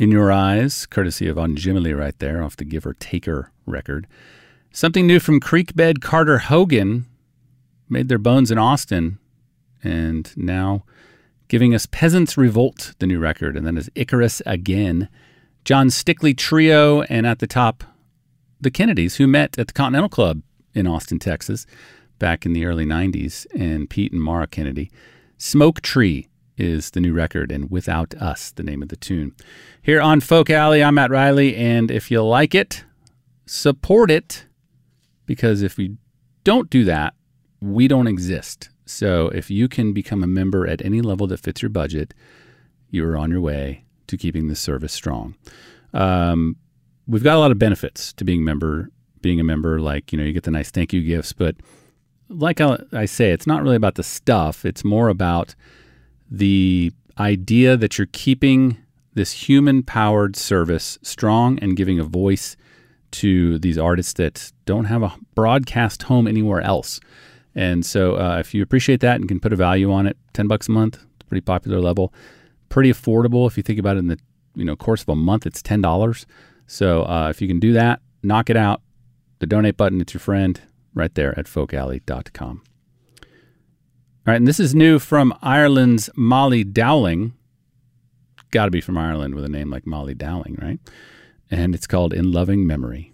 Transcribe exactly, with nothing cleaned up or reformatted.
In Your Eyes, courtesy of Anjimile right there off the Give or Taker record. Something new from Creekbed Carter Hogan, made their bones in Austin, and now giving us Peasants Revolt, the new record, and then is Icarus Again. John Stickley Trio, and at the top, the Kennedys, who met at the Continental Club in Austin, Texas, back in the early nineties, and Pete and Mara Kennedy. Smoke Tree is the new record, and Without Us, the name of the tune. Here on Folk Alley, I'm Matt Riley, and if you like it, support it, because if we don't do that, we don't exist. So if you can become a member at any level that fits your budget, you're on your way to keeping this service strong. Um, we've got a lot of benefits to being member, being a member, like, you know, you get the nice thank you gifts, but like I, I say, it's not really about the stuff. It's more about the idea that you're keeping this human-powered service strong and giving a voice to these artists that don't have a broadcast home anywhere else. And so uh, if you appreciate that and can put a value on it, ten bucks a month, it's a pretty popular level, pretty affordable. If you think about it in the you know course of a month, it's ten dollars. So uh, if you can do that, knock it out. The donate button, it's your friend right there at folk alley dot com. All right, and this is new from Ireland's Molly Dowling. Got to be from Ireland with a name like Molly Dowling, right? And it's called In Loving Memory.